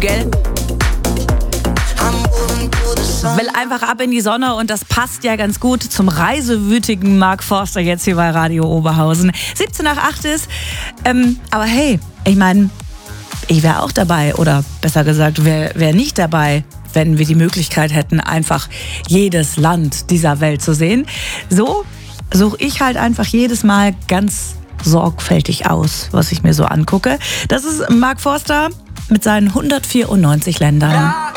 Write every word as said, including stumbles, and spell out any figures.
gell? Will einfach ab in die Sonne und das passt ja ganz gut zum reisewütigen Mark Forster jetzt hier bei Radio Oberhausen. siebzehn nach acht ist, ähm, aber hey, ich meine, ich wäre auch dabei oder besser gesagt, wer wär nicht dabei, wenn wir die Möglichkeit hätten, einfach jedes Land dieser Welt zu sehen. So suche ich halt einfach jedes Mal ganz sorgfältig aus, was ich mir so angucke. Das ist Mark Forster mit seinen hundertvierundneunzig Ländern. Ja.